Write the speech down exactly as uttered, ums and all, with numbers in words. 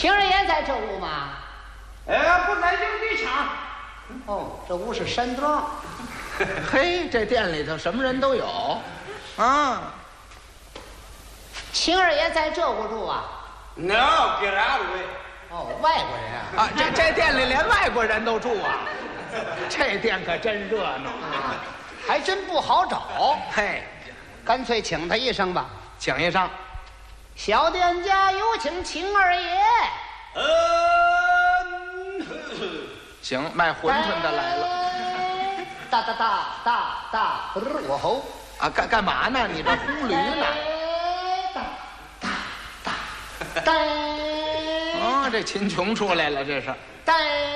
情人也在这屋吗？ 哎，不在营地场。 哦，这屋是山庄。 嘿，这店里头什么人都有，啊。 情儿也在这屋住啊？ 那别哪位？ 哦，外国人啊！ 啊，这这店里连外国人都住啊，这店可真热闹啊，还真不好找。 嘿， 干脆请他一声吧， 请一声。 小店家有请情二爷。 嗯， 行，卖馄饨的来了。 哒哒哒哒哒，我吼啊，干干嘛呢？你这呼驴呢？ 哒哒哒哒。 哦，这秦琼出来了，这是。 哒